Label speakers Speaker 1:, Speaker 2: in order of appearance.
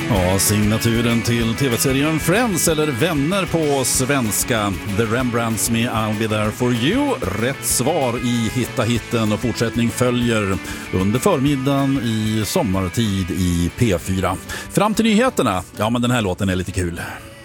Speaker 1: Ja, signaturen till tv-serien Friends eller Vänner på svenska. The Rembrandts med I'll be there for you. Rätt svar i Hitta hitten och fortsättning följer under förmiddagen i sommartid i P4. Fram till nyheterna. Ja, men den här låten är lite kul.